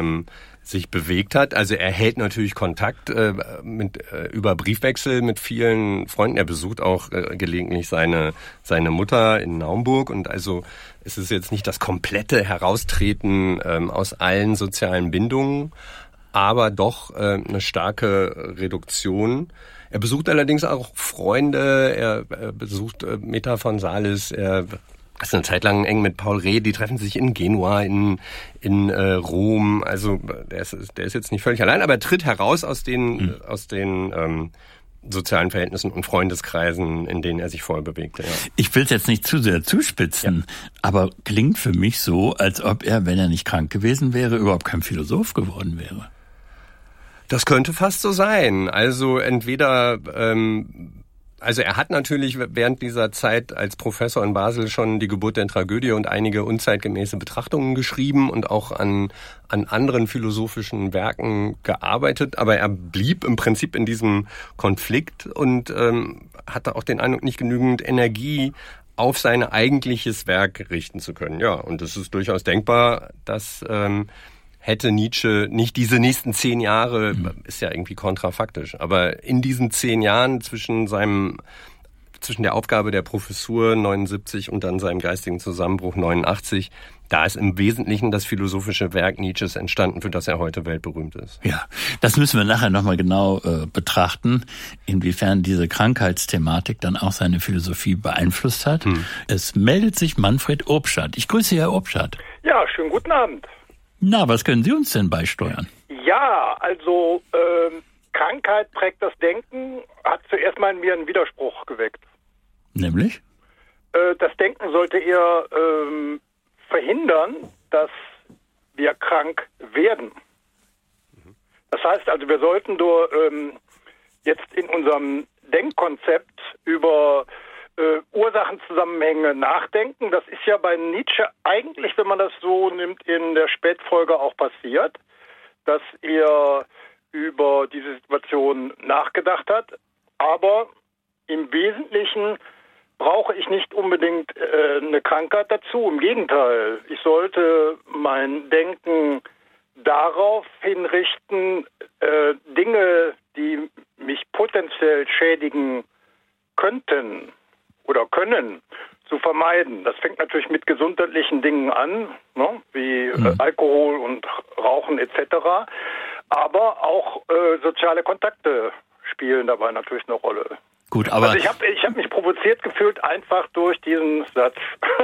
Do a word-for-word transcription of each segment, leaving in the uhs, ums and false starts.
ähm, sich bewegt hat. Also er hält natürlich Kontakt äh, mit, äh, über Briefwechsel mit vielen Freunden. Er besucht auch äh, gelegentlich seine seine Mutter in Naumburg. Und also es ist jetzt nicht das komplette Heraustreten ähm, aus allen sozialen Bindungen, aber doch äh, eine starke Reduktion. Er besucht allerdings auch Freunde. Er, er besucht äh, Meta von Salis. Er ist eine Zeit lang eng mit Paul Reh, die treffen sich in Genua, in in äh, Rom. Also der ist, der ist jetzt nicht völlig allein, aber er tritt heraus aus den mhm. aus den ähm, sozialen Verhältnissen und Freundeskreisen, in denen er sich vorher bewegte. Ja. Ich will es jetzt nicht zu sehr zuspitzen, ja. aber klingt für mich so, als ob er, wenn er nicht krank gewesen wäre, überhaupt kein Philosoph geworden wäre. Das könnte fast so sein. Also entweder ähm, Also er hat natürlich während dieser Zeit als Professor in Basel schon die Geburt der Tragödie und einige unzeitgemäße Betrachtungen geschrieben und auch an an anderen philosophischen Werken gearbeitet. Aber er blieb im Prinzip in diesem Konflikt und ähm, hatte auch den Eindruck, nicht genügend Energie auf sein eigentliches Werk richten zu können. Ja, und es ist durchaus denkbar, dass ähm, hätte Nietzsche nicht diese nächsten zehn Jahre, ist ja irgendwie kontrafaktisch, aber in diesen zehn Jahren zwischen seinem, zwischen der Aufgabe der Professur neunundsiebzig und dann seinem geistigen Zusammenbruch neunundachtzig, da ist im Wesentlichen das philosophische Werk Nietzsches entstanden, für das er heute weltberühmt ist. Ja, das müssen wir nachher nochmal genau äh, betrachten, inwiefern diese Krankheitsthematik dann auch seine Philosophie beeinflusst hat. Hm. Es meldet sich Manfred Obstadt. Ich grüße Herr Obstadt. Ja, schönen guten Abend. Na, was können Sie uns denn beisteuern? Ja, also ähm, Krankheit prägt das Denken, hat zuerst mal in mir einen Widerspruch geweckt. Nämlich? Äh, das Denken sollte eher ähm, verhindern, dass wir krank werden. Das heißt also, wir sollten nur ähm, jetzt in unserem Denkkonzept über äh, Ursachenzusammenhänge nachdenken. Das ist ja bei Nietzsche eigentlich, wenn man das so nimmt, in der Spätfolge auch passiert, dass er über diese Situation nachgedacht hat. Aber im Wesentlichen brauche ich nicht unbedingt äh, eine Krankheit dazu. Im Gegenteil, ich sollte mein Denken darauf hinrichten, äh, Dinge, die mich potenziell schädigen könnten oder können, zu vermeiden. Das fängt natürlich mit gesundheitlichen Dingen an, ne, wie mhm. äh, Alkohol und Rauchen et cetera. Aber auch äh, soziale Kontakte spielen dabei natürlich eine Rolle. Gut, aber also ich habe ich hab mich provoziert gefühlt einfach durch diesen Satz.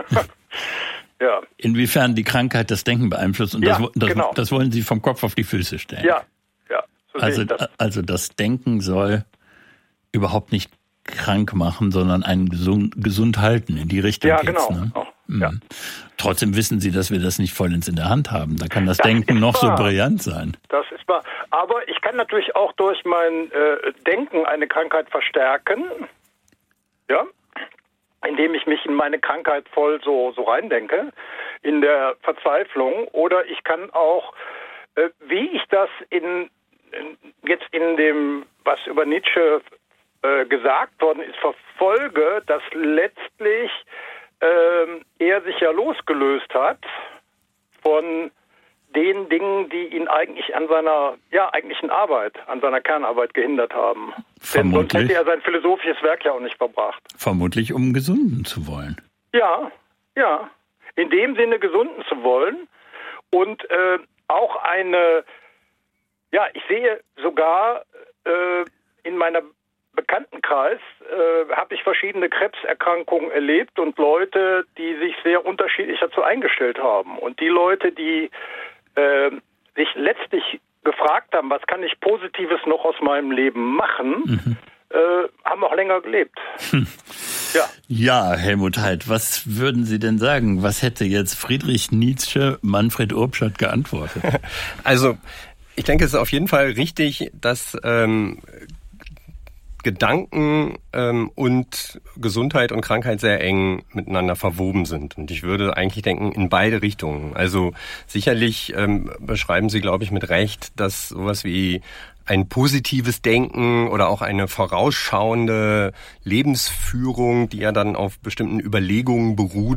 Ja. Inwiefern die Krankheit das Denken beeinflusst und ja, das, das, genau. das wollen Sie vom Kopf auf die Füße stellen. Ja, ja. So also, sehe ich das. also das Denken soll überhaupt nicht krank machen, sondern einen gesund, gesund halten. In die Richtung ja, geht's, genau. Ne? Oh, mhm. ja. Trotzdem wissen Sie, dass wir das nicht vollends in der Hand haben. Da kann das, das Denken noch wahr. so brillant sein. Das ist wahr. Aber ich kann natürlich auch durch mein äh, Denken eine Krankheit verstärken. Ja, indem ich mich in meine Krankheit voll so, so reindenke, in der Verzweiflung. Oder ich kann auch, äh, wie ich das in, in jetzt in dem, was über Nietzsche äh, gesagt worden ist, verfolge, dass letztlich äh, er sich ja losgelöst hat von den Dingen, die ihn eigentlich an seiner ja eigentlichen Arbeit, an seiner Kernarbeit gehindert haben. Denn sonst hätte er sein philosophisches Werk ja auch nicht verbracht. Vermutlich, um gesunden zu wollen. Ja, ja. In dem Sinne gesunden zu wollen und äh, auch eine, ja, ich sehe sogar äh, in meiner Bekanntenkreis äh, habe ich verschiedene Krebserkrankungen erlebt und Leute, die sich sehr unterschiedlich dazu eingestellt haben. Und die Leute, die äh, sich letztlich gefragt haben, was kann ich Positives noch aus meinem Leben machen, mhm. äh, haben auch länger gelebt. Hm. Ja. Ja, Helmut Heidt, was würden Sie denn sagen? Was hätte jetzt Friedrich Nietzsche Manfred Obstadt geantwortet? Also, ich denke, es ist auf jeden Fall richtig, dass ähm, Gedanken ähm, und Gesundheit und Krankheit sehr eng miteinander verwoben sind. Und ich würde eigentlich denken, in beide Richtungen. Also sicherlich ähm, beschreiben Sie, glaube ich, mit Recht, dass sowas wie ein positives Denken oder auch eine vorausschauende Lebensführung, die ja dann auf bestimmten Überlegungen beruht,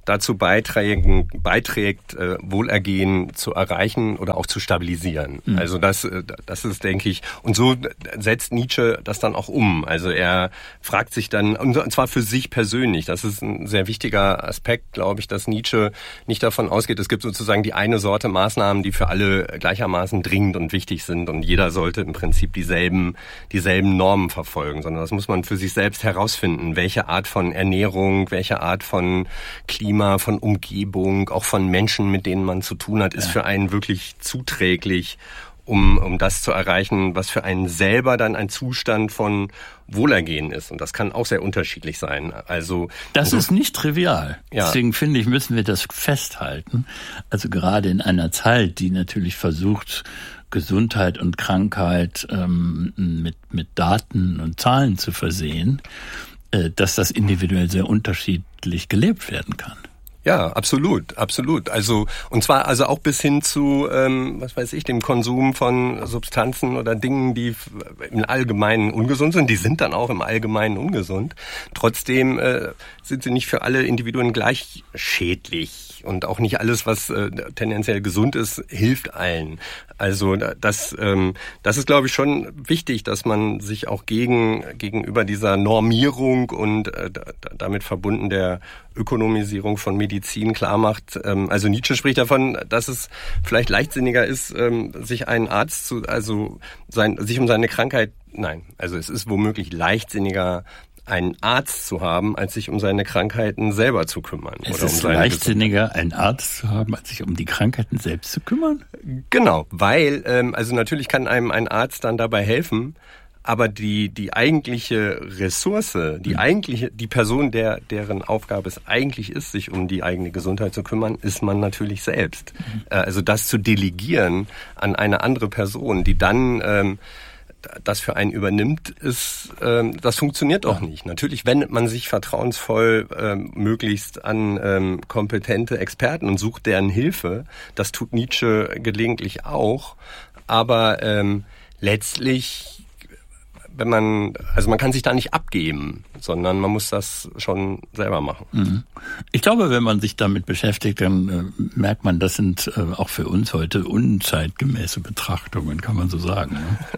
dazu beitragen, beiträgt, äh, Wohlergehen zu erreichen oder auch zu stabilisieren. Mhm. Also das, das ist, denke ich, und so setzt Nietzsche das dann auch um. Also er fragt sich dann, und zwar für sich persönlich, das ist ein sehr wichtiger Aspekt, glaube ich, dass Nietzsche nicht davon ausgeht, es gibt sozusagen die eine Sorte Maßnahmen, die für alle gleichermaßen dringend und wichtig sind und jeder sollte im Prinzip dieselben, dieselben Normen verfolgen, sondern das muss man für sich selbst herausfinden, welche Art von Ernährung, welche Art von Klima, von Umgebung, auch von Menschen, mit denen man zu tun hat, ist ja. für einen wirklich zuträglich, um um das zu erreichen, was für einen selber dann ein Zustand von Wohlergehen ist. Und das kann auch sehr unterschiedlich sein. Also das ist nicht trivial. Ja. Deswegen finde ich, müssen wir das festhalten. Also gerade in einer Zeit, die natürlich versucht, Gesundheit und Krankheit ähm, mit mit Daten und Zahlen zu versehen, äh, dass das individuell sehr unterschiedlich gelebt werden kann. Ja, absolut, absolut. Also und zwar also auch bis hin zu, ähm, was weiß ich, dem Konsum von Substanzen oder Dingen, die im Allgemeinen ungesund sind. Die sind dann auch im Allgemeinen ungesund. Trotzdem äh, sind sie nicht für alle Individuen gleich schädlich. Und auch nicht alles, was äh, tendenziell gesund ist, hilft allen. Also das, ähm, das ist, glaube ich, schon wichtig, dass man sich auch gegen gegenüber dieser Normierung und äh, damit verbunden der Ökonomisierung von Medizin klar macht. Ähm, also Nietzsche spricht davon, dass es vielleicht leichtsinniger ist, ähm, sich einen Arzt zu, also sein, sich um seine Krankheit, nein, also es ist womöglich leichtsinniger, einen Arzt zu haben, als sich um seine Krankheiten selber zu kümmern. Es oder ist um seine leichtsinniger, Gesundheit. Einen Arzt zu haben, als sich um die Krankheiten selbst zu kümmern? Genau, weil, ähm, also natürlich kann einem ein Arzt dann dabei helfen, aber die die eigentliche Ressource, die mhm. eigentliche, die Person, der deren Aufgabe es eigentlich ist, sich um die eigene Gesundheit zu kümmern, ist man natürlich selbst. Mhm. Äh, also das zu delegieren an eine andere Person, die dann ähm, das für einen übernimmt, ist, ähm, das funktioniert auch nicht. Natürlich wendet man sich vertrauensvoll ähm, möglichst an ähm, kompetente Experten und sucht deren Hilfe. Das tut Nietzsche gelegentlich auch. Aber ähm, letztlich, wenn man, also man kann sich da nicht abgeben, sondern man muss das schon selber machen. Mhm. Ich glaube, wenn man sich damit beschäftigt, dann äh, merkt man, das sind äh, auch für uns heute unzeitgemäße Betrachtungen, kann man so sagen. Ne?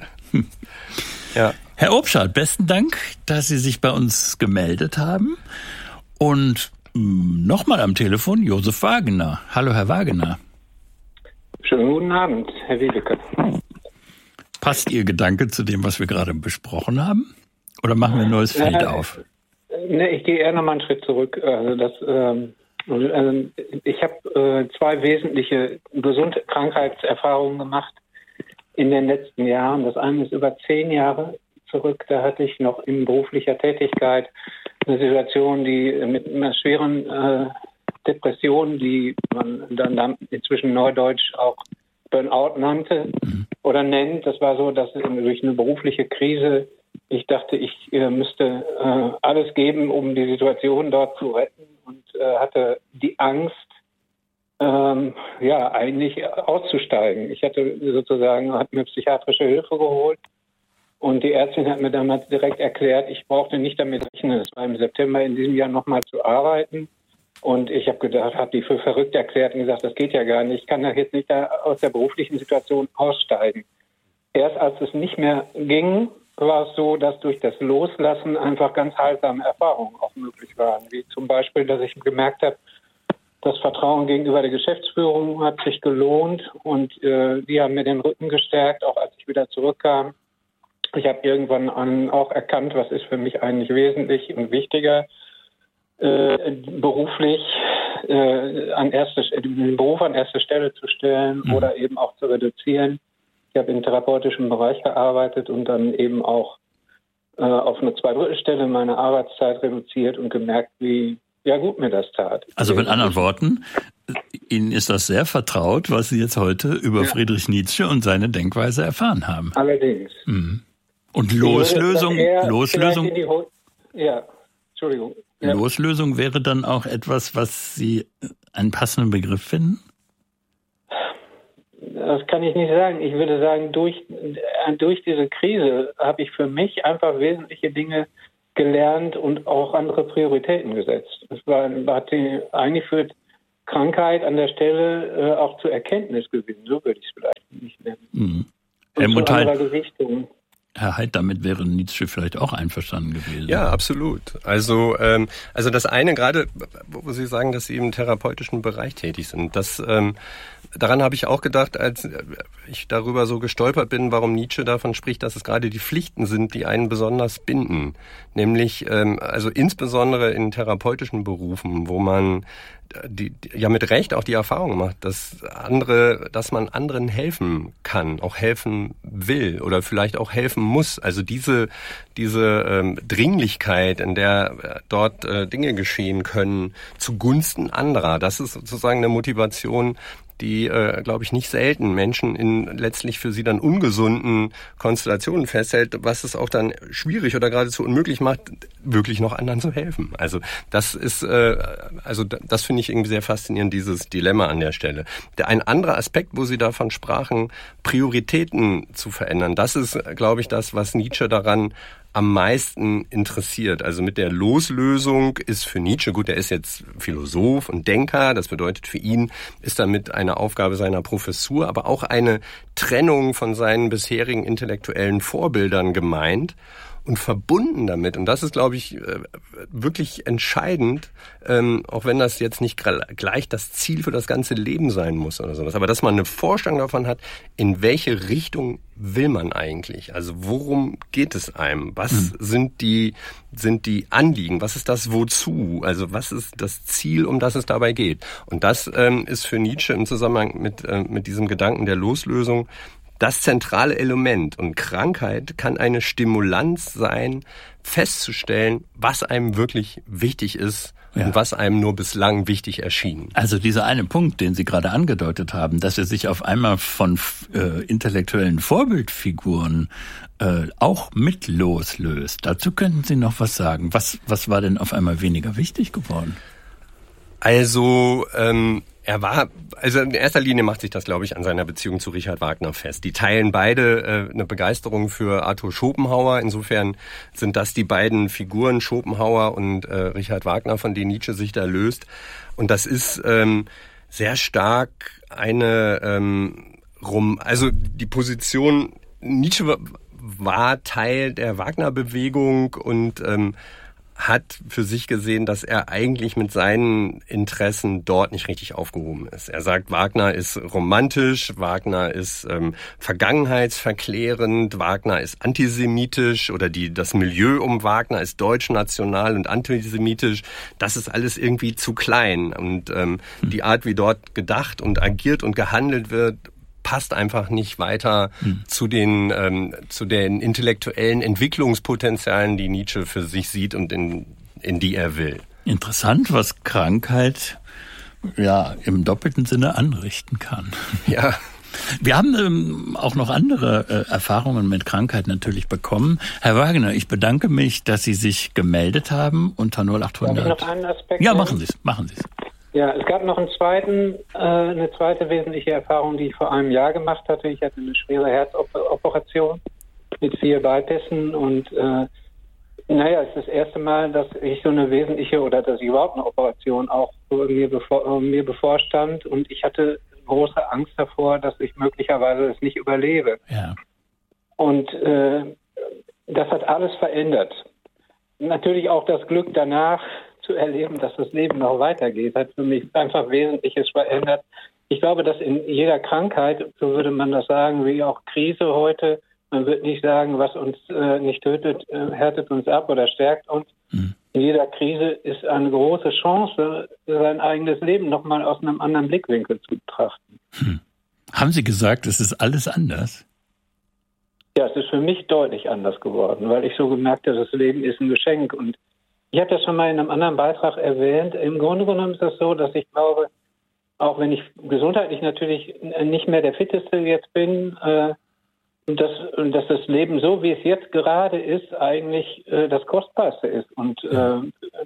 Ja. Herr Obschat, besten Dank, dass Sie sich bei uns gemeldet haben. Und nochmal am Telefon Josef Wagener. Hallo, Herr Wagener. Schönen guten Abend, Herr Wiedeke. Passt Ihr Gedanke zu dem, was wir gerade besprochen haben? Oder machen wir ein neues Feld äh, auf? Ne, ich gehe eher noch mal einen Schritt zurück. Also das, ähm, also ich habe äh, zwei wesentliche gesunde Krankheitserfahrungen gemacht in den letzten Jahren. Das eine ist über zehn Jahre zurück. Da hatte ich noch in beruflicher Tätigkeit eine Situation, die mit einer schweren äh, Depression, die man dann inzwischen neudeutsch auch Burnout nannte mhm. oder nennt. Das war so, dass durch eine berufliche Krise ich dachte, ich äh, müsste äh, alles geben, um die Situation dort zu retten und äh, hatte die Angst, Ähm, ja, eigentlich auszusteigen. Ich hatte sozusagen, hat mir psychiatrische Hilfe geholt und die Ärztin hat mir damals direkt erklärt, ich brauchte nicht damit rechnen, es war im September in diesem Jahr nochmal zu arbeiten und ich habe gedacht, habe die für verrückt erklärt und gesagt, das geht ja gar nicht, ich kann da jetzt nicht da aus der beruflichen Situation aussteigen. Erst als es nicht mehr ging, war es so, dass durch das Loslassen einfach ganz heilsame Erfahrungen auch möglich waren, wie zum Beispiel, dass ich gemerkt habe, das Vertrauen gegenüber der Geschäftsführung hat sich gelohnt und äh, die haben mir den Rücken gestärkt, auch als ich wieder zurückkam. Ich habe irgendwann an, auch erkannt, was ist für mich eigentlich wesentlich und wichtiger, äh, beruflich äh, an erste, den Beruf an erste Stelle zu stellen mhm. oder eben auch zu reduzieren. Ich habe im therapeutischen Bereich gearbeitet und dann eben auch äh, auf eine Zweidrittelstelle meine Arbeitszeit reduziert und gemerkt, wie ja gut mir das tat. Also mit anderen Worten, Ihnen ist das sehr vertraut, was Sie jetzt heute über ja. Friedrich Nietzsche und seine Denkweise erfahren haben. Allerdings. Mhm. Und Loslösung, Loslösung, Ho- ja, Entschuldigung. Ja. Loslösung wäre dann auch etwas, was Sie einen passenden Begriff finden? Das kann ich nicht sagen. Ich würde sagen, durch, durch diese Krise habe ich für mich einfach wesentliche Dinge gelernt und auch andere Prioritäten gesetzt. Es war, hat sie eingeführt, Krankheit an der Stelle äh, auch zur Erkenntnis gewinnen, so würde ich es vielleicht nicht nennen. Mhm. Und zu anderer Gewichtung. Herr Haidt, damit wäre Nietzsche vielleicht auch einverstanden gewesen. Ja, absolut. Also, ähm, also das eine gerade, wo Sie sagen, dass Sie im therapeutischen Bereich tätig sind, das, ähm, daran habe ich auch gedacht, als ich darüber so gestolpert bin, warum Nietzsche davon spricht, dass es gerade die Pflichten sind, die einen besonders binden. Nämlich, ähm, also insbesondere in therapeutischen Berufen, wo man die, die ja mit Recht auch die Erfahrung macht, dass andere, dass man anderen helfen kann, auch helfen will oder vielleicht auch helfen muss. Also diese diese ähm, Dringlichkeit, in der äh, dort äh, Dinge geschehen können zugunsten anderer, das ist sozusagen eine Motivation, die, äh, glaube ich, nicht selten Menschen in letztlich für sie dann ungesunden Konstellationen festhält, was es auch dann schwierig oder geradezu unmöglich macht, wirklich noch anderen zu helfen. Also das ist, äh, also das finde ich irgendwie sehr faszinierend, dieses Dilemma an der Stelle. Der, ein anderer Aspekt, wo Sie davon sprachen, Prioritäten zu verändern, das ist, glaube ich, das, was Nietzsche daran am meisten interessiert. Also mit der Loslösung ist für Nietzsche, gut, er ist jetzt Philosoph und Denker, das bedeutet für ihn ist damit eine Aufgabe seiner Professur, aber auch eine Trennung von seinen bisherigen intellektuellen Vorbildern gemeint. Und verbunden damit, und das ist, glaube ich, wirklich entscheidend, ähm, auch wenn das jetzt nicht gleich das Ziel für das ganze Leben sein muss oder sowas, aber dass man eine Vorstellung davon hat, in welche Richtung will man eigentlich? Also worum geht es einem? Was mhm. sind die sind die Anliegen? Was ist das Wozu? Also was ist das Ziel, um das es dabei geht? Und das ähm, ist für Nietzsche im Zusammenhang mit äh, mit diesem Gedanken der Loslösung das zentrale Element. Und Krankheit kann eine Stimulanz sein, festzustellen, was einem wirklich wichtig ist ja. und was einem nur bislang wichtig erschien. Also dieser eine Punkt, den Sie gerade angedeutet haben, dass er sich auf einmal von äh, intellektuellen Vorbildfiguren äh, auch mit loslöst. Dazu könnten Sie noch was sagen. Was, was war denn auf einmal weniger wichtig geworden? Also, ähm, er war, also in erster Linie macht sich das, glaube ich, an seiner Beziehung zu Richard Wagner fest. Die teilen beide äh, eine Begeisterung für Arthur Schopenhauer. Insofern sind das die beiden Figuren, Schopenhauer und äh, Richard Wagner, von denen Nietzsche sich da löst. Und das ist ähm, sehr stark eine, ähm, rum, also die Position, Nietzsche war Teil der Wagner-Bewegung und ähm, hat für sich gesehen, dass er eigentlich mit seinen Interessen dort nicht richtig aufgehoben ist. Er sagt, Wagner ist romantisch, Wagner ist ähm, vergangenheitsverklärend, Wagner ist antisemitisch oder die das Milieu um Wagner ist deutschnational und antisemitisch. Das ist alles irgendwie zu klein und ähm, die Art, wie dort gedacht und agiert und gehandelt wird, passt einfach nicht weiter hm. zu den ähm, zu den intellektuellen Entwicklungspotenzialen, die Nietzsche für sich sieht und in in die er will. Interessant, was Krankheit ja im doppelten Sinne anrichten kann. Ja. Wir haben ähm, auch noch andere äh, Erfahrungen mit Krankheit natürlich bekommen. Herr Wagner, ich bedanke mich, dass Sie sich gemeldet haben unter null achthundert. Darf ich noch einen Aspekt ja, machen Sie es, machen Sie es. Ja, es gab noch einen zweiten, äh, eine zweite wesentliche Erfahrung, die ich vor einem Jahr gemacht hatte. Ich hatte eine schwere Herzoperation mit vier Bypässen und äh, naja, es ist das erste Mal, dass ich so eine wesentliche oder dass ich überhaupt eine Operation auch mir, bevor, mir bevorstand und ich hatte große Angst davor, dass ich möglicherweise es nicht überlebe. Ja. Und äh, das hat alles verändert. Natürlich auch das Glück danach zu erleben, dass das Leben noch weitergeht, hat für mich einfach Wesentliches verändert. Ich glaube, dass in jeder Krankheit, so würde man das sagen, wie auch Krise heute, man wird nicht sagen, was uns äh, nicht tötet, äh, härtet uns ab oder stärkt uns. Mhm. In jeder Krise ist eine große Chance, sein eigenes Leben nochmal aus einem anderen Blickwinkel zu betrachten. Hm. Haben Sie gesagt, es ist alles anders? Ja, es ist für mich deutlich anders geworden, weil ich so gemerkt habe, das Leben ist ein Geschenk. Und ich habe das schon mal in einem anderen Beitrag erwähnt. Im Grunde genommen ist das so, dass ich glaube, auch wenn ich gesundheitlich natürlich nicht mehr der Fitteste jetzt bin, äh, Und dass, dass das Leben so, wie es jetzt gerade ist, eigentlich äh, das Kostbarste ist. Und äh,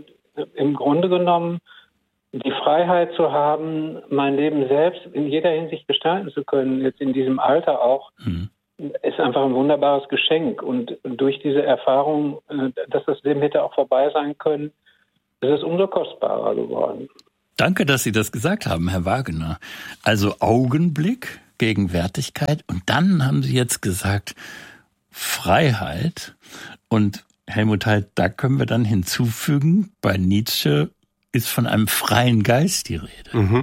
im Grunde genommen die Freiheit zu haben, mein Leben selbst in jeder Hinsicht gestalten zu können, jetzt in diesem Alter auch, mhm. ist einfach ein wunderbares Geschenk. Und durch diese Erfahrung, äh, dass das Leben hätte auch vorbei sein können, ist es umso kostbarer geworden. Danke, dass Sie das gesagt haben, Herr Wagener. Also Augenblick, Gegenwärtigkeit und dann haben Sie jetzt gesagt Freiheit. Und Helmut Heil, da können wir dann hinzufügen, bei Nietzsche ist von einem freien Geist die Rede. Mhm.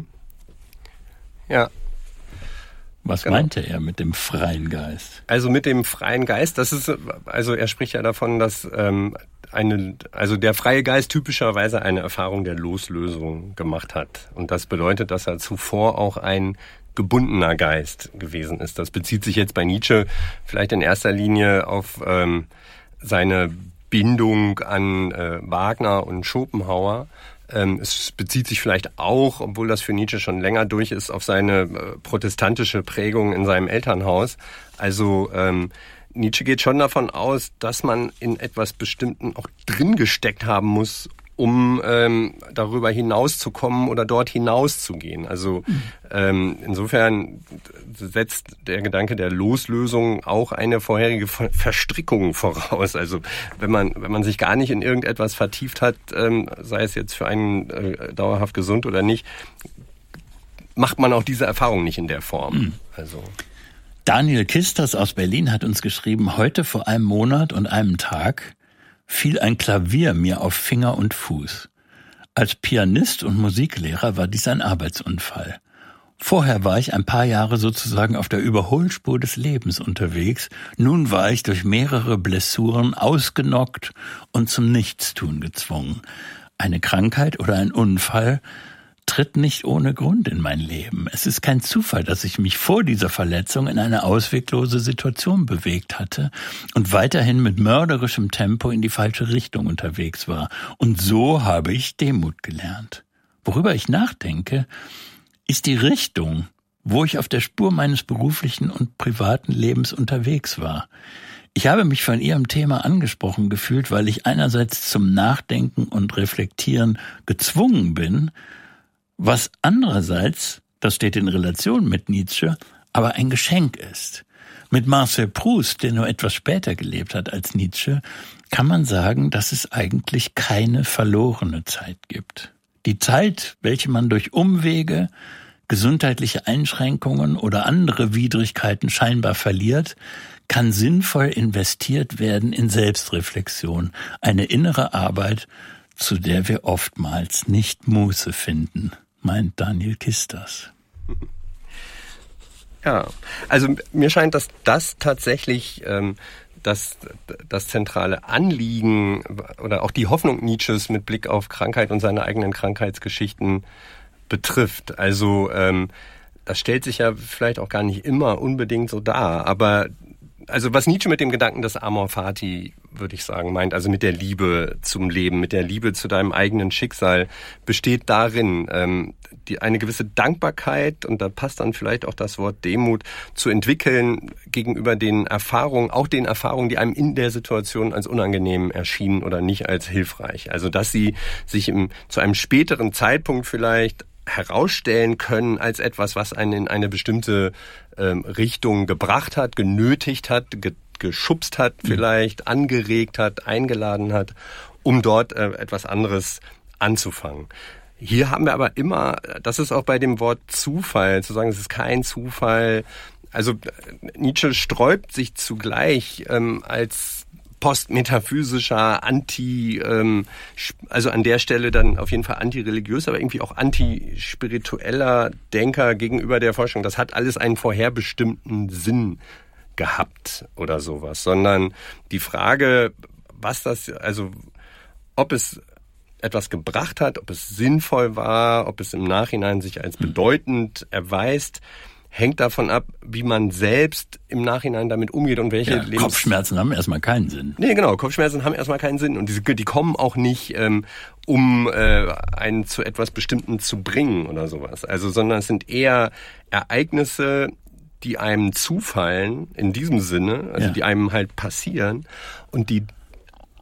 Ja. Was genau. meinte er mit dem freien Geist? Also mit dem freien Geist, das ist, also er spricht ja davon, dass ähm, eine, also der freie Geist typischerweise eine Erfahrung der Loslösung gemacht hat. Und das bedeutet, dass er zuvor auch ein gebundener Geist gewesen ist. Das bezieht sich jetzt bei Nietzsche vielleicht in erster Linie auf ähm, seine Bindung an äh, Wagner und Schopenhauer. Ähm, es bezieht sich vielleicht auch, obwohl das für Nietzsche schon länger durch ist, auf seine äh, protestantische Prägung in seinem Elternhaus. Also ähm, Nietzsche geht schon davon aus, dass man in etwas Bestimmten auch drin gesteckt haben muss, um ähm, darüber hinauszukommen oder dort hinauszugehen. Also ähm, insofern setzt der Gedanke der Loslösung auch eine vorherige Verstrickung voraus. Also wenn man wenn man sich gar nicht in irgendetwas vertieft hat, ähm, sei es jetzt für einen äh, dauerhaft gesund oder nicht, macht man auch diese Erfahrung nicht in der Form. Mhm. Also Daniel Kisters aus Berlin hat uns geschrieben, heute vor einem Monat und einem Tag fiel ein Klavier mir auf Finger und Fuß. Als Pianist und Musiklehrer war dies ein Arbeitsunfall. Vorher war ich ein paar Jahre sozusagen auf der Überholspur des Lebens unterwegs. Nun war ich durch mehrere Blessuren ausgenockt und zum Nichtstun gezwungen. Eine Krankheit oder ein Unfall tritt nicht ohne Grund in mein Leben. Es ist kein Zufall, dass ich mich vor dieser Verletzung in eine ausweglose Situation bewegt hatte und weiterhin mit mörderischem Tempo in die falsche Richtung unterwegs war. Und so habe ich Demut gelernt. Worüber ich nachdenke, ist die Richtung, wo ich auf der Spur meines beruflichen und privaten Lebens unterwegs war. Ich habe mich von Ihrem Thema angesprochen gefühlt, weil ich einerseits zum Nachdenken und Reflektieren gezwungen bin, was andererseits, das steht in Relation mit Nietzsche, aber ein Geschenk ist. Mit Marcel Proust, der nur etwas später gelebt hat als Nietzsche, kann man sagen, dass es eigentlich keine verlorene Zeit gibt. Die Zeit, welche man durch Umwege, gesundheitliche Einschränkungen oder andere Widrigkeiten scheinbar verliert, kann sinnvoll investiert werden in Selbstreflexion, eine innere Arbeit, zu der wir oftmals nicht Muße finden, meint Daniel Kisters. Ja, also mir scheint, dass das tatsächlich ähm, das, das zentrale Anliegen oder auch die Hoffnung Nietzsches mit Blick auf Krankheit und seine eigenen Krankheitsgeschichten betrifft. Also ähm, das stellt sich ja vielleicht auch gar nicht immer unbedingt so dar, aber also was Nietzsche mit dem Gedanken des Amor Fati, würde ich sagen, meint, also mit der Liebe zum Leben, mit der Liebe zu deinem eigenen Schicksal, besteht darin, ähm, die, eine gewisse Dankbarkeit, und da passt dann vielleicht auch das Wort Demut, zu entwickeln gegenüber den Erfahrungen, auch den Erfahrungen, die einem in der Situation als unangenehm erschienen oder nicht als hilfreich. Also dass sie sich im, zu einem späteren Zeitpunkt vielleicht herausstellen können als etwas, was einen in eine bestimmte ähm, Richtung gebracht hat, genötigt hat, ge- geschubst hat vielleicht, mhm. angeregt hat, eingeladen hat, um dort äh, etwas anderes anzufangen. Hier haben wir aber immer, das ist auch bei dem Wort Zufall, zu sagen, es ist kein Zufall. Also Nietzsche sträubt sich zugleich ähm, als postmetaphysischer, anti, ähm, also an der Stelle dann auf jeden Fall antireligiös, aber irgendwie auch antispiritueller Denker gegenüber der Forschung. Das hat alles einen vorherbestimmten Sinn gehabt oder sowas, sondern die Frage, was das, also ob es etwas gebracht hat, ob es sinnvoll war, ob es im Nachhinein sich als bedeutend erweist, hängt davon ab, wie man selbst im Nachhinein damit umgeht und welche ja, Lebens... Kopfschmerzen haben erstmal keinen Sinn. Nee, genau, Kopfschmerzen haben erstmal keinen Sinn und die, die kommen auch nicht, ähm, um äh, einen zu etwas Bestimmten zu bringen oder sowas. Also, sondern es sind eher Ereignisse, die einem zufallen, in diesem Sinne, also ja. die einem halt passieren und die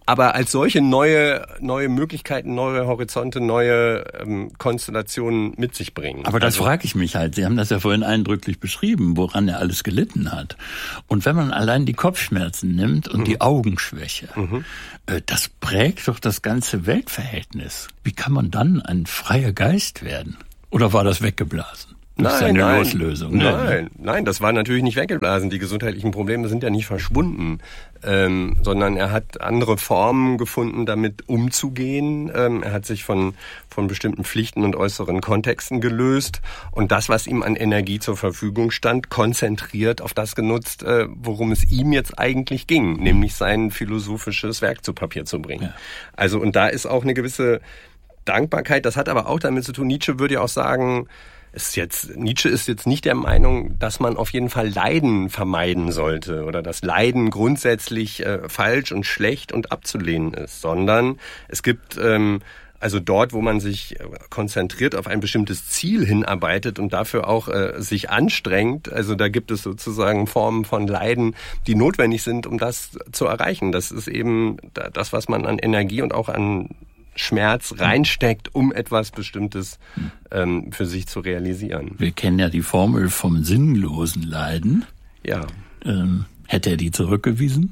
aber als solche neue neue Möglichkeiten, neue Horizonte, neue ähm, Konstellationen mit sich bringen. Aber das also, frage ich mich halt. Sie haben das ja vorhin eindrücklich beschrieben, woran er alles gelitten hat. Und wenn man allein die Kopfschmerzen nimmt und mhm. die Augenschwäche, mhm. äh, das prägt doch das ganze Weltverhältnis. Wie kann man dann ein freier Geist werden? Oder war das weggeblasen? Das ist eine nein, Loslösung. Nein, nein, das war natürlich nicht weggeblasen. Die gesundheitlichen Probleme sind ja nicht verschwunden, ähm, sondern er hat andere Formen gefunden, damit umzugehen. Ähm, er hat sich von von bestimmten Pflichten und äußeren Kontexten gelöst und das, was ihm an Energie zur Verfügung stand, konzentriert auf das genutzt, äh, worum es ihm jetzt eigentlich ging, nämlich sein philosophisches Werk zu Papier zu bringen. Ja. Also und da ist auch eine gewisse Dankbarkeit. Das hat aber auch damit zu tun. Nietzsche würde ja auch sagen, Ist jetzt, Nietzsche ist jetzt nicht der Meinung, dass man auf jeden Fall Leiden vermeiden sollte oder dass Leiden grundsätzlich äh, falsch und schlecht und abzulehnen ist, sondern es gibt ähm, also dort, wo man sich konzentriert auf ein bestimmtes Ziel hinarbeitet und dafür auch äh, sich anstrengt, also da gibt es sozusagen Formen von Leiden, die notwendig sind, um das zu erreichen. Das ist eben das, was man an Energie und auch an Schmerz reinsteckt, um etwas Bestimmtes ähm, für sich zu realisieren. Wir kennen ja die Formel vom sinnlosen Leiden. Ja. Ähm, hätte er die zurückgewiesen?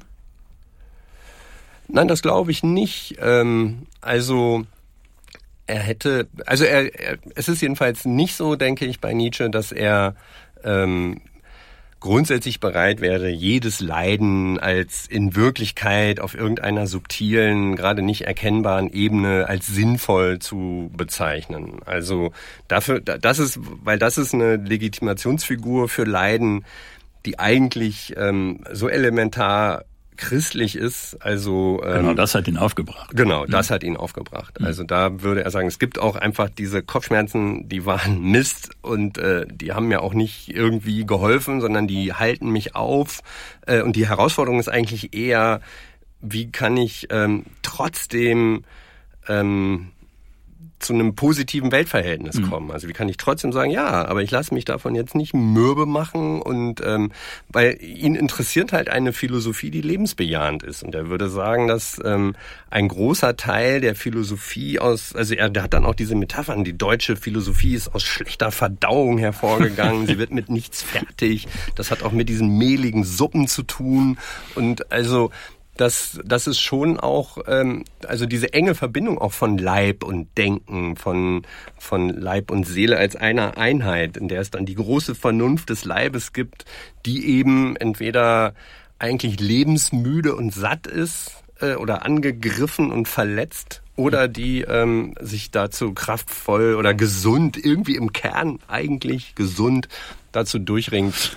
Nein, das glaube ich nicht. Ähm, also er hätte, also er, er, es ist jedenfalls nicht so, denke ich, bei Nietzsche, dass er ähm, grundsätzlich bereit wäre, jedes Leiden als in Wirklichkeit auf irgendeiner subtilen, gerade nicht erkennbaren Ebene als sinnvoll zu bezeichnen. Also dafür, das ist, weil das ist eine Legitimationsfigur für Leiden, die eigentlich ähm, so elementar christlich ist, also ähm, genau, das hat ihn aufgebracht. Genau, das mhm. hat ihn aufgebracht. Also da würde er sagen, es gibt auch einfach diese Kopfschmerzen, die waren Mist und äh, die haben mir auch nicht irgendwie geholfen, sondern die halten mich auf. Äh, und die Herausforderung ist eigentlich eher, wie kann ich ähm, trotzdem ähm, zu einem positiven Weltverhältnis kommen. Also wie kann ich trotzdem sagen, ja, aber ich lasse mich davon jetzt nicht mürbe machen und ähm, weil ihn interessiert halt eine Philosophie, die lebensbejahend ist. Und er würde sagen, dass ähm, ein großer Teil der Philosophie aus, also er der hat dann auch diese Metaphern, die deutsche Philosophie ist aus schlechter Verdauung hervorgegangen, sie wird mit nichts fertig. Das hat auch mit diesen mehligen Suppen zu tun und also Das, das ist schon auch, ähm, also diese enge Verbindung auch von Leib und Denken, von, von Leib und Seele als einer Einheit, in der es dann die große Vernunft des Leibes gibt, die eben entweder eigentlich lebensmüde und satt ist äh, oder angegriffen und verletzt oder die ähm, sich dazu kraftvoll oder gesund, irgendwie im Kern eigentlich gesund dazu durchringt,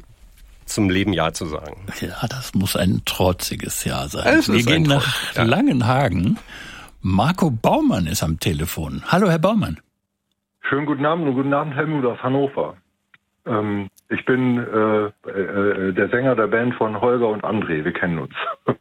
zum Leben Ja zu sagen. Ja, das muss ein trotziges Ja sein. Es Wir gehen Trotz, nach ja. Langenhagen. Marco Baumann ist am Telefon. Hallo, Herr Baumann. Schönen guten Abend und guten Abend, Helmut aus Hannover. Ähm, ich bin äh, äh, der Sänger der Band von Holger und André. Wir kennen uns.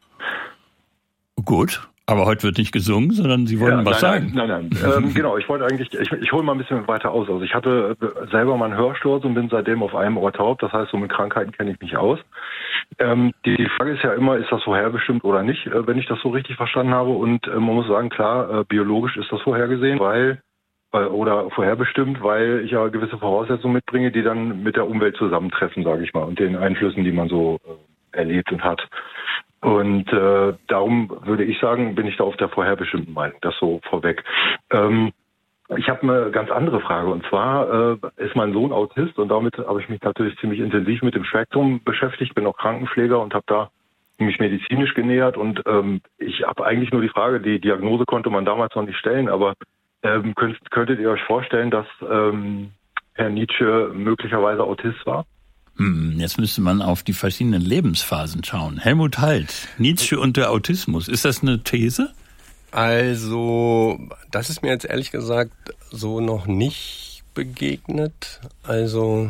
Gut. Aber heute wird nicht gesungen, sondern Sie wollen ja, was nein, sagen. Nein, nein, nein. ähm, genau, ich wollte eigentlich, ich, ich hole mal ein bisschen weiter aus. Also ich hatte selber mal einen Hörsturz und bin seitdem auf einem Ohr taub. Das heißt, so mit Krankheiten kenne ich mich aus. Ähm, die, die Frage ist ja immer, ist das vorherbestimmt oder nicht, äh, wenn ich das so richtig verstanden habe. Und äh, man muss sagen, klar, äh, biologisch ist das vorhergesehen, weil äh, oder vorherbestimmt, weil ich ja gewisse Voraussetzungen mitbringe, die dann mit der Umwelt zusammentreffen, sage ich mal, und den Einflüssen, die man so äh, erlebt und hat. Und äh, darum würde ich sagen, bin ich da auf der vorherbestimmten Meinung. Das so vorweg. Ähm, ich habe eine ganz andere Frage. Und zwar äh, ist mein Sohn Autist und damit habe ich mich natürlich ziemlich intensiv mit dem Spektrum beschäftigt. Bin auch Krankenpfleger und habe da mich medizinisch genähert. Und ähm, ich habe eigentlich nur die Frage, die Diagnose konnte man damals noch nicht stellen, aber ähm, könnt, könntet ihr euch vorstellen, dass ähm, Herr Nietzsche möglicherweise Autist war? Hm, jetzt müsste man auf die verschiedenen Lebensphasen schauen. Helmut Halt, Nietzsche und der Autismus. Ist das eine These? Also, das ist mir jetzt ehrlich gesagt so noch nicht begegnet. Also,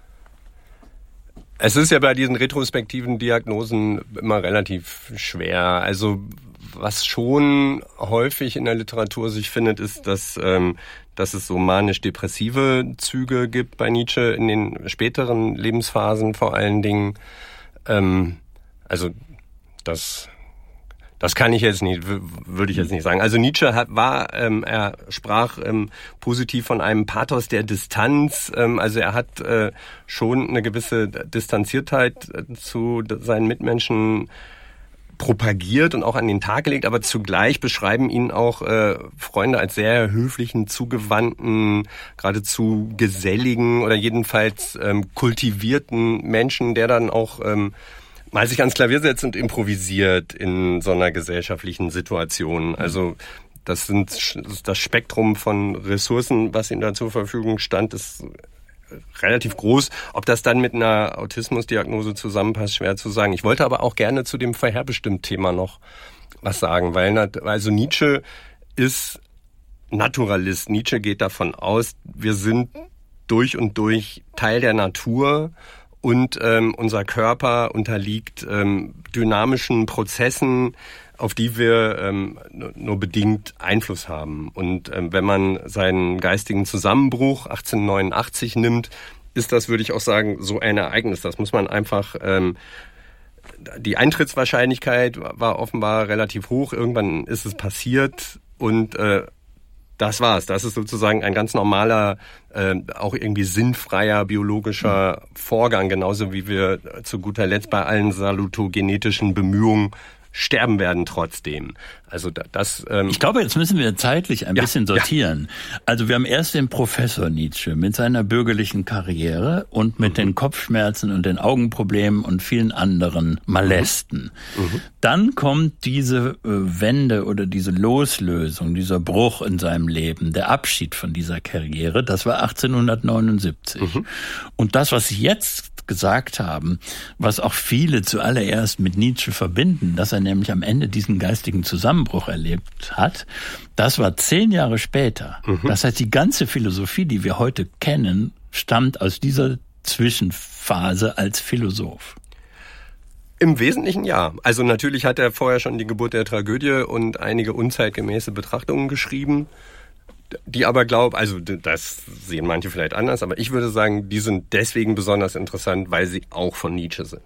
es ist ja bei diesen retrospektiven Diagnosen immer relativ schwer. Also, was schon häufig in der Literatur sich findet, ist, dass, ähm, dass es so manisch-depressive Züge gibt bei Nietzsche in den späteren Lebensphasen vor allen Dingen. Ähm, also, dass Das kann ich jetzt nicht, würde ich jetzt nicht sagen. Also Nietzsche hat, war, ähm, er sprach ähm, positiv von einem Pathos der Distanz. Ähm, also er hat äh, schon eine gewisse Distanziertheit äh, zu seinen Mitmenschen propagiert und auch an den Tag gelegt, aber zugleich beschreiben ihn auch äh, Freunde als sehr höflichen, zugewandten, geradezu geselligen oder jedenfalls ähm, kultivierten Menschen, der dann auch ähm, mal sich ans Klavier setzt und improvisiert in so einer gesellschaftlichen Situation. Also das sind das Spektrum von Ressourcen, was ihm da zur Verfügung stand, ist relativ groß. Ob das dann mit einer Autismusdiagnose zusammenpasst, schwer zu sagen. Ich wollte aber auch gerne zu dem Vorherbestimmt-Thema noch was sagen, weil also Nietzsche ist Naturalist. Nietzsche geht davon aus, wir sind durch und durch Teil der Natur. Und ähm, unser Körper unterliegt ähm, dynamischen Prozessen, auf die wir ähm, nur bedingt Einfluss haben. Und ähm, wenn man seinen geistigen Zusammenbruch achtzehnhundertneunundachtzig nimmt, ist das, würde ich auch sagen, so ein Ereignis. Das muss man einfach... Ähm, die Eintrittswahrscheinlichkeit war offenbar relativ hoch. Irgendwann ist es passiert und... Äh, Das war's. Das ist sozusagen ein ganz normaler, äh, auch irgendwie sinnfreier biologischer Vorgang, genauso wie wir zu guter Letzt bei allen salutogenetischen Bemühungen sterben werden trotzdem. Also das. Ähm ich glaube, jetzt müssen wir zeitlich ein ja, bisschen sortieren. Ja. Also wir haben erst den Professor Nietzsche mit seiner bürgerlichen Karriere und mit mhm. den Kopfschmerzen und den Augenproblemen und vielen anderen Molesten. Mhm. Mhm. Dann kommt diese äh, Wende oder diese Loslösung, dieser Bruch in seinem Leben, der Abschied von dieser Karriere. Das war achtzehnhundertneunundsiebzig. Mhm. Und das, was Sie jetzt gesagt haben, was auch viele zuallererst mit Nietzsche verbinden, dass er nämlich am Ende diesen geistigen Zusammenbruch erlebt hat, das war zehn Jahre später. Mhm. Das heißt, die ganze Philosophie, die wir heute kennen, stammt aus dieser Zwischenphase als Philosoph. Im Wesentlichen ja. Also natürlich hat er vorher schon die Geburt der Tragödie und einige unzeitgemäße Betrachtungen geschrieben, die aber glauben, also das sehen manche vielleicht anders, aber ich würde sagen, die sind deswegen besonders interessant, weil sie auch von Nietzsche sind.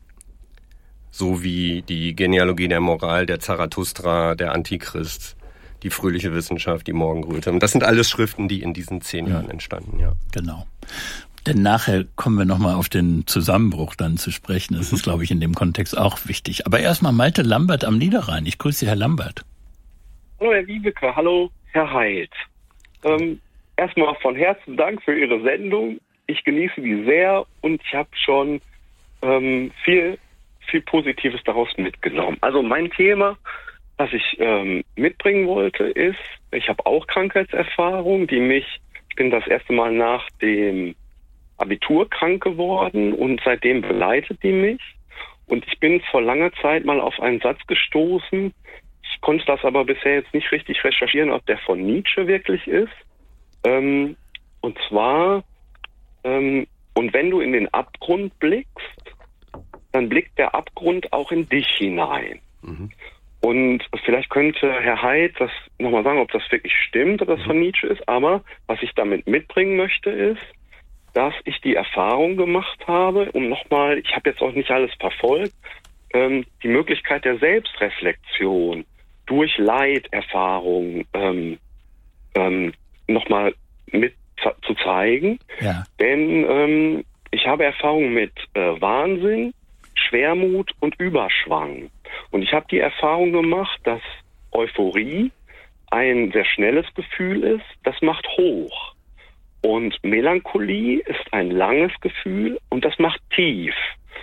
So wie die Genealogie der Moral, der Zarathustra, der Antichrist, die fröhliche Wissenschaft, die Morgenröte. Und das sind alles Schriften, die in diesen zehn Jahren entstanden, ja. Genau. Denn nachher kommen wir nochmal auf den Zusammenbruch dann zu sprechen. Das ist, glaube ich, in dem Kontext auch wichtig. Aber erstmal Malte Lambert am Niederrhein. Ich grüße Sie, Herr Lambert. Hallo, Herr Wiebeke. Hallo, Herr Heid. Ähm, erstmal von Herzen Dank für Ihre Sendung. Ich genieße die sehr und ich habe schon ähm, viel, viel Positives daraus mitgenommen. Also mein Thema, was ich ähm, mitbringen wollte, ist, ich habe auch Krankheitserfahrung, die mich, ich bin das erste Mal nach dem Abitur krank geworden und seitdem begleitet die mich. Und ich bin vor langer Zeit mal auf einen Satz gestoßen. Ich konnte das aber bisher jetzt nicht richtig recherchieren, ob der von Nietzsche wirklich ist. Ähm, und zwar, ähm, und wenn du in den Abgrund blickst, dann blickt der Abgrund auch in dich hinein. Mhm. Und vielleicht könnte Herr Heid das nochmal sagen, ob das wirklich stimmt, ob das von Nietzsche ist. Aber was ich damit mitbringen möchte, ist, dass ich die Erfahrung gemacht habe, um nochmal, ich habe jetzt auch nicht alles verfolgt, ähm, die Möglichkeit der Selbstreflexion durch Leiterfahrung ähm, ähm, nochmal mit zu zeigen. Ja. Denn ähm, ich habe Erfahrung mit äh, Wahnsinn, Schwermut und Überschwang. Und ich habe die Erfahrung gemacht, dass Euphorie ein sehr schnelles Gefühl ist, das macht hoch. Und Melancholie ist ein langes Gefühl und das macht tief.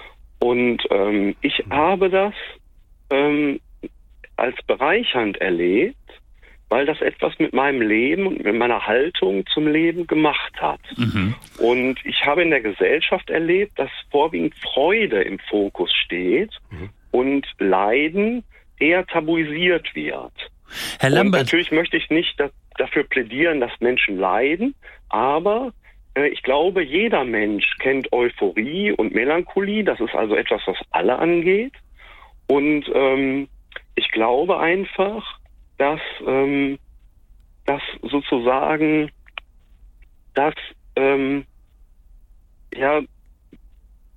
Und ähm, ich habe das ähm, als bereichernd erlebt, weil das etwas mit meinem Leben und mit meiner Haltung zum Leben gemacht hat. Mhm. Und ich habe in der Gesellschaft erlebt, dass vorwiegend Freude im Fokus steht mhm. und Leiden eher tabuisiert wird. Herr Lambert, und natürlich möchte ich nicht da, dafür plädieren, dass Menschen leiden, aber äh, ich glaube, jeder Mensch kennt Euphorie und Melancholie. Das ist also etwas, was alle angeht. Und ähm, ich glaube einfach, dass, ähm, dass sozusagen, dass, ähm, ja,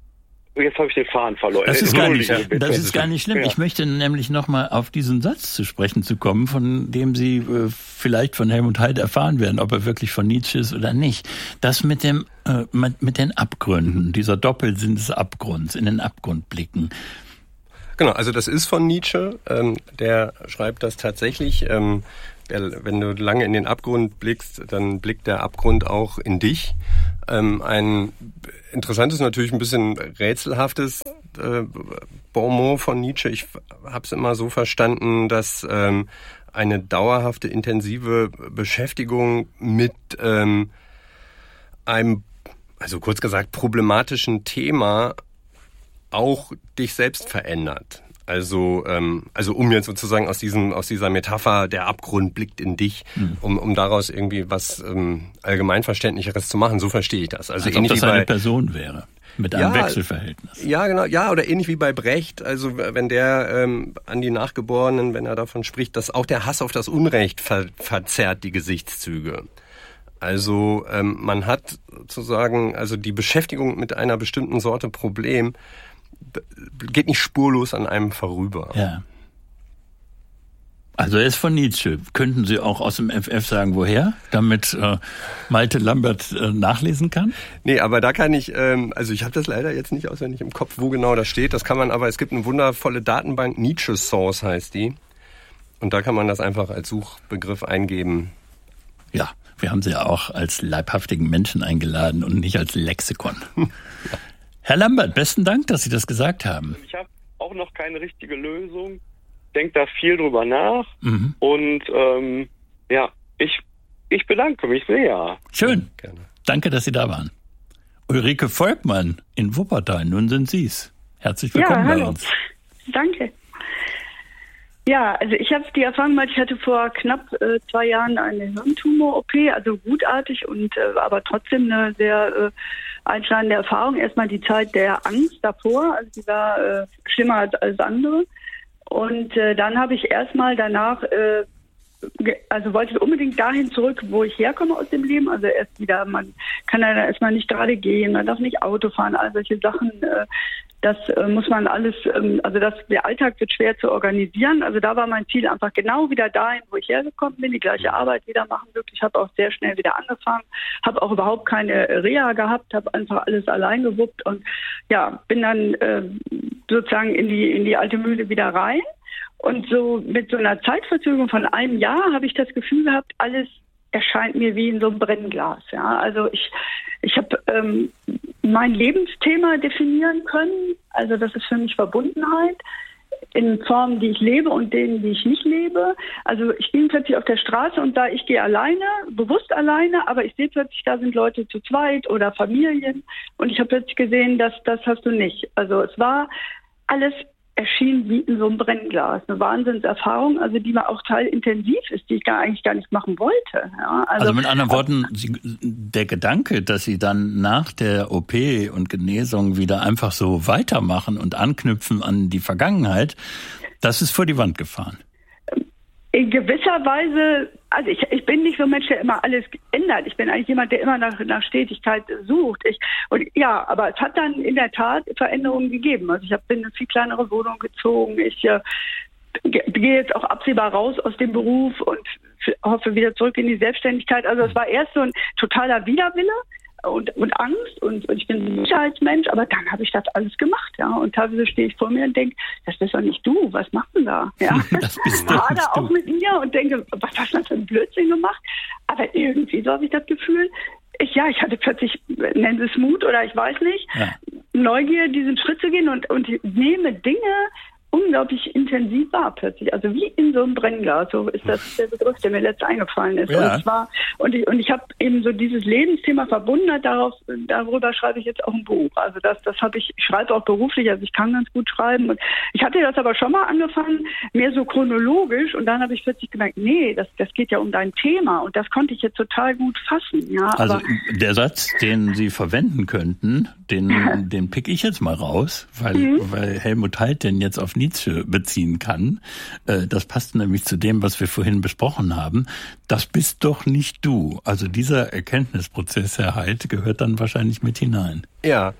Jetzt habe ich den Faden verloren. Das ist gar nicht, das ist ist gar nicht schlimm. Ja. Ich möchte nämlich nochmal auf diesen Satz zu sprechen zu kommen, von dem Sie äh, vielleicht von Helmut Haidt erfahren werden, ob er wirklich von Nietzsche ist oder nicht. Das mit dem, äh, mit, mit den Abgründen, dieser Doppelsinn des Abgrunds, in den Abgrund blicken. Genau, also das ist von Nietzsche. Ähm, der schreibt das tatsächlich. Ähm, der, wenn du lange in den Abgrund blickst, dann blickt der Abgrund auch in dich. Ähm, ein interessantes, natürlich ein bisschen rätselhaftes äh, Bonmot von Nietzsche. Ich habe es immer so verstanden, dass ähm, eine dauerhafte, intensive Beschäftigung mit ähm, einem, also kurz gesagt, problematischen Thema auch dich selbst verändert. Also, ähm, also um jetzt sozusagen aus diesem, aus dieser Metapher, der Abgrund blickt in dich, mhm. um, um daraus irgendwie was ähm, Allgemeinverständlicheres zu machen. So verstehe ich das. Also als ähnlich ob das wie bei, eine Person wäre mit einem ja, Wechselverhältnis. Ja, genau. Ja, oder ähnlich wie bei Brecht. Also wenn der ähm, an die Nachgeborenen, wenn er davon spricht, dass auch der Hass auf das Unrecht ver- verzerrt die Gesichtszüge. Also ähm, man hat sozusagen, also die Beschäftigung mit einer bestimmten Sorte Problem geht nicht spurlos an einem vorüber. Ja. Also er ist von Nietzsche. Könnten Sie auch aus dem F F sagen, woher? Damit äh, Malte Lambert äh, nachlesen kann? Nee, aber da kann ich, ähm, also ich habe das leider jetzt nicht auswendig im Kopf, wo genau das steht. Das kann man aber, es gibt eine wundervolle Datenbank, Nietzsche Source heißt die. Und da kann man das einfach als Suchbegriff eingeben. Ja, wir haben Sie ja auch als leibhaftigen Menschen eingeladen und nicht als Lexikon. Ja. Herr Lambert, besten Dank, dass Sie das gesagt haben. Ich habe auch noch keine richtige Lösung. Denke da viel drüber nach. Mhm. Und ähm, ja, ich, ich bedanke mich sehr. Schön. Gerne. Danke, dass Sie da waren. Ulrike Volkmann in Wuppertal, nun sind Sie's. Herzlich willkommen ja, hallo. bei uns. Danke. Ja, also ich habe die Erfahrung gemacht, ich hatte vor knapp äh, zwei Jahren eine Hirntumor-O P, also gutartig und äh, aber trotzdem eine sehr äh, einschneidende Erfahrung. Erstmal die Zeit der Angst davor, also die war äh, schlimmer als alles andere. Und äh, dann habe ich erstmal danach, äh, ge- also wollte ich unbedingt dahin zurück, wo ich herkomme aus dem Leben. Also erst wieder, man kann ja erstmal nicht gerade gehen, man darf nicht Auto fahren, all solche Sachen. Äh, das äh, muss man alles, ähm, also das, der Alltag wird schwer zu organisieren. Also da war mein Ziel einfach genau wieder dahin, wo ich hergekommen bin, die gleiche Arbeit wieder machen. Wirklich, habe auch sehr schnell wieder angefangen, habe auch überhaupt keine Reha gehabt, habe einfach alles allein gewuppt und ja, bin dann äh, sozusagen in die in die alte Mühle wieder rein. Und so mit so einer Zeitverzögerung von einem Jahr habe ich das Gefühl gehabt, alles erscheint mir wie in so einem Brennglas. Ja, also ich ich habe ähm, mein Lebensthema definieren können. Also das ist für mich Verbundenheit in Formen, die ich lebe und denen, die ich nicht lebe. Also ich bin plötzlich auf der Straße und da ich gehe alleine, bewusst alleine, aber ich sehe plötzlich, da sind Leute zu zweit oder Familien und ich habe plötzlich gesehen, dass das hast du nicht. Also es war alles erschien wie in so einem Brennglas. Eine Wahnsinnserfahrung, also die man auch teilintensiv ist, die ich gar eigentlich gar nicht machen wollte. Ja, also, also mit anderen Worten, Sie, der Gedanke, dass Sie dann nach der O P und Genesung wieder einfach so weitermachen und anknüpfen an die Vergangenheit, das ist vor die Wand gefahren. In gewisser Weise, also ich, ich bin nicht so ein Mensch, der immer alles ändert. Ich bin eigentlich jemand, der immer nach, nach Stetigkeit sucht. Ich, und ja, aber es hat dann in der Tat Veränderungen gegeben. Also ich hab, bin in eine viel kleinere Wohnung gezogen. Ich äh, gehe jetzt auch absehbar raus aus dem Beruf und hoffe wieder zurück in die Selbstständigkeit. Also es war erst so ein totaler Widerwille und, und Angst und, und ich bin ein Sicherheitsmensch, aber dann habe ich das alles gemacht, ja. Und teilweise stehe ich vor mir und denke, das bist doch nicht du, was machst du da? Ja. Das bist doch Hader nicht du. auch mit mir und denke, was hast du denn für einen Blödsinn gemacht? Aber irgendwie so habe ich das Gefühl, ich, ja, ich hatte plötzlich, nennen Sie es Mut oder ich weiß nicht, ja. Neugier, diesen Schritt zu gehen und, und nehme Dinge unglaublich intensiv wahr plötzlich, also wie in so einem Brennglas, so ist das der Begriff, der mir letztens eingefallen ist. Ja. Und zwar und ich und ich habe eben so dieses Lebensthema verbunden, darauf darüber schreibe ich jetzt auch ein Buch. Also das das habe ich, ich schreibe auch beruflich, also ich kann ganz gut schreiben und ich hatte das aber schon mal angefangen, mehr so chronologisch und dann habe ich plötzlich gemerkt, nee, das das geht ja um dein Thema und das konnte ich jetzt total gut fassen, ja. Also aber der Satz, den Sie verwenden könnten, den den pick ich jetzt mal raus, weil mhm. weil Helmut Haidt den jetzt auf Nietzsche beziehen kann. Das passt nämlich zu dem, was wir vorhin besprochen haben. Das bist doch nicht du. Also dieser Erkenntnisprozess, Herr Haidt, gehört dann wahrscheinlich mit hinein. Ja,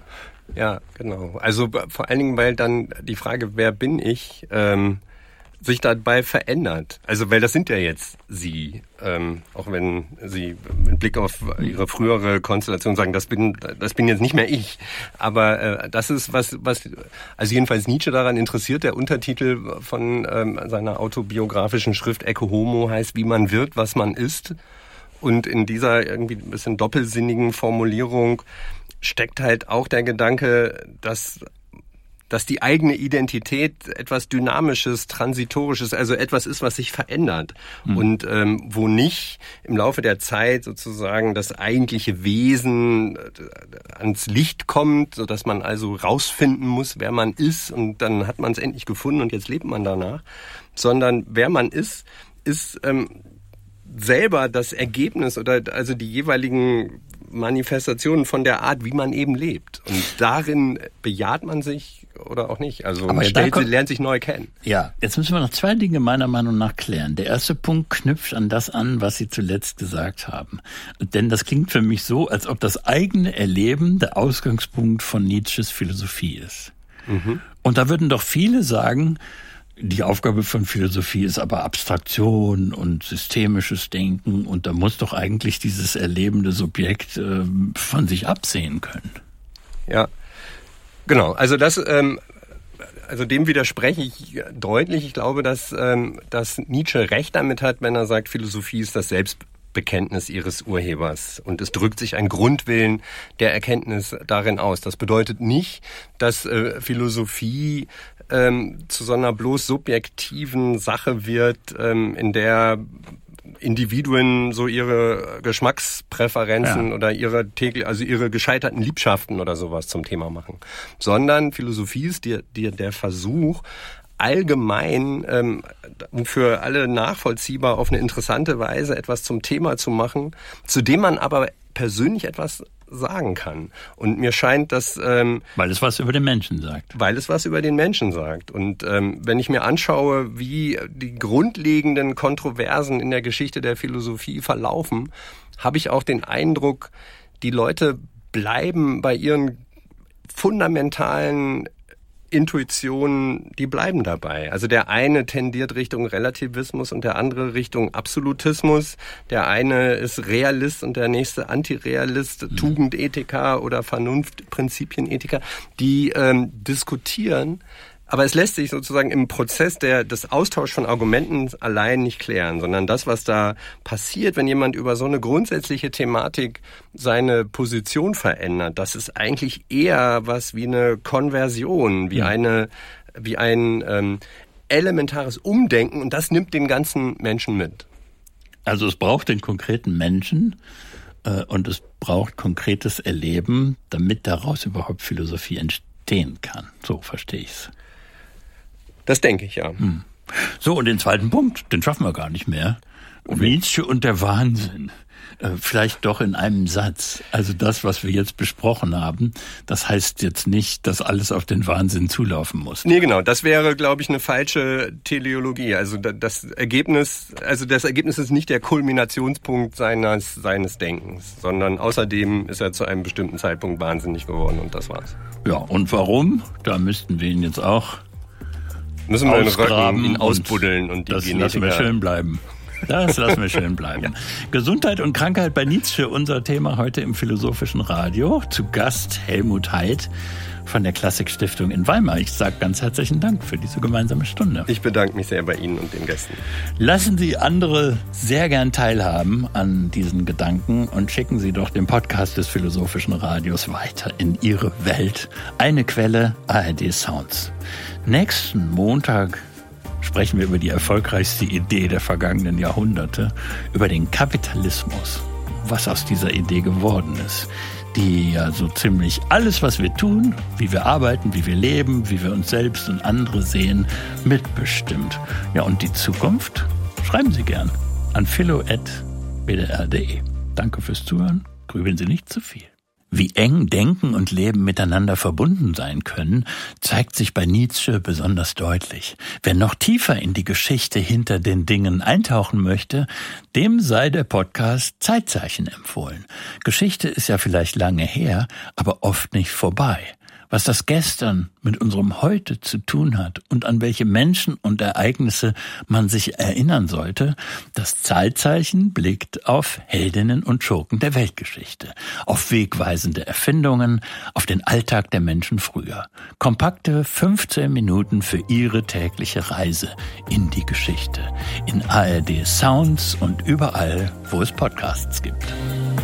Ja, genau. Also vor allen Dingen, weil dann die Frage, wer bin ich, ähm, sich dabei verändert. Also, weil das sind ja jetzt Sie, ähm, auch wenn Sie mit Blick auf Ihre frühere Konstellation sagen, das bin, das bin jetzt nicht mehr ich. Aber äh, das ist was, was, also jedenfalls Nietzsche daran interessiert. Der Untertitel von ähm, seiner autobiografischen Schrift Ecce Homo heißt, wie man wird, was man ist. Und in dieser irgendwie ein bisschen doppelsinnigen Formulierung steckt halt auch der Gedanke, dass dass die eigene Identität etwas Dynamisches, Transitorisches, also etwas ist, was sich verändert. Mhm. Und ähm, wo nicht im Laufe der Zeit sozusagen das eigentliche Wesen ans Licht kommt, sodass man also rausfinden muss, wer man ist, und dann hat man es endlich gefunden und jetzt lebt man danach. Sondern wer man ist, ist ähm, selber das Ergebnis oder also die jeweiligen Manifestationen von der Art, wie man eben lebt. Und darin bejaht man sich oder auch nicht. Also man stellt, kommt, lernt sich neu kennen. Ja, jetzt müssen wir noch zwei Dinge meiner Meinung nach klären. Der erste Punkt knüpft an das an, was Sie zuletzt gesagt haben. Denn das klingt für mich so, als ob das eigene Erleben der Ausgangspunkt von Nietzsches Philosophie ist. Mhm. Und da würden doch viele sagen, die Aufgabe von Philosophie ist aber Abstraktion und systemisches Denken, und da muss doch eigentlich dieses erlebende Subjekt äh, von sich absehen können. Ja, genau. Also das, ähm, also dem widerspreche ich deutlich. Ich glaube, dass, ähm, dass Nietzsche recht damit hat, wenn er sagt, Philosophie ist das Selbstbekenntnis ihres Urhebers und es drückt sich ein Grundwillen der Erkenntnis darin aus. Das bedeutet nicht, dass äh, Philosophie ähm, zu so einer bloß subjektiven Sache wird, ähm, in der Individuen so ihre Geschmackspräferenzen ja. oder ihre täglich, also ihre gescheiterten Liebschaften oder sowas zum Thema machen. Sondern Philosophie ist die, die, der Versuch, allgemein ähm, für alle nachvollziehbar auf eine interessante Weise etwas zum Thema zu machen, zu dem man aber persönlich etwas sagen kann. Und mir scheint, dass... Ähm, weil es was über den Menschen sagt. Weil es was über den Menschen sagt. Und ähm, wenn ich mir anschaue, wie die grundlegenden Kontroversen in der Geschichte der Philosophie verlaufen, habe ich auch den Eindruck, die Leute bleiben bei ihren fundamentalen Intuitionen, die bleiben dabei. Also der eine tendiert Richtung Relativismus und der andere Richtung Absolutismus. Der eine ist Realist und der nächste Antirealist, mhm. Tugendethiker oder Vernunftprinzipienethiker. Die ähm, diskutieren, aber es lässt sich sozusagen im Prozess der, des Austauschs von Argumenten allein nicht klären, sondern das, was da passiert, wenn jemand über so eine grundsätzliche Thematik seine Position verändert, das ist eigentlich eher was wie eine Konversion, wie ja. eine, wie ein ähm, elementares Umdenken, und das nimmt den ganzen Menschen mit. Also es braucht den konkreten Menschen äh, und es braucht konkretes Erleben, damit daraus überhaupt Philosophie entstehen kann. So verstehe ich es. Das denke ich, ja. Hm. So, und den zweiten Punkt, den schaffen wir gar nicht mehr. Okay. Nietzsche und der Wahnsinn. Äh, vielleicht doch in einem Satz. Also das, was wir jetzt besprochen haben, das heißt jetzt nicht, dass alles auf den Wahnsinn zulaufen muss. Nee, genau. Das wäre, glaube ich, eine falsche Teleologie. Also das Ergebnis, also das Ergebnis ist nicht der Kulminationspunkt seines, seines Denkens, sondern außerdem ist er zu einem bestimmten Zeitpunkt wahnsinnig geworden, und das war's. Ja, und warum? Da müssten wir ihn jetzt auch Müssen wir den Röcken, ihn ausbuddeln und, und die das Genetiker. lassen wir schön bleiben. Das lassen wir schön bleiben. Ja. Gesundheit und Krankheit bei Nietzsche, unser Thema heute im Philosophischen Radio. Zu Gast Helmut Haid von der Klassik-Stiftung in Weimar. Ich sage ganz herzlichen Dank für diese gemeinsame Stunde. Ich bedanke mich sehr bei Ihnen und den Gästen. Lassen Sie andere sehr gern teilhaben an diesen Gedanken und schicken Sie doch den Podcast des Philosophischen Radios weiter in Ihre Welt. Eine Quelle, A R D Sounds. Nächsten Montag sprechen wir über die erfolgreichste Idee der vergangenen Jahrhunderte, über den Kapitalismus, was aus dieser Idee geworden ist, die ja so ziemlich alles, was wir tun, wie wir arbeiten, wie wir leben, wie wir uns selbst und andere sehen, mitbestimmt. Ja, und die Zukunft? Schreiben Sie gern an philo at b d r punkt d e. Danke fürs Zuhören. Grübeln Sie nicht zu viel. Wie eng Denken und Leben miteinander verbunden sein können, zeigt sich bei Nietzsche besonders deutlich. Wer noch tiefer in die Geschichte hinter den Dingen eintauchen möchte, dem sei der Podcast Zeitzeichen empfohlen. Geschichte ist ja vielleicht lange her, aber oft nicht vorbei. Was das Gestern mit unserem Heute zu tun hat und an welche Menschen und Ereignisse man sich erinnern sollte, das Zeitzeichen blickt auf Heldinnen und Schurken der Weltgeschichte, auf wegweisende Erfindungen, auf den Alltag der Menschen früher. Kompakte fünfzehn Minuten für Ihre tägliche Reise in die Geschichte. In A R D Sounds und überall, wo es Podcasts gibt.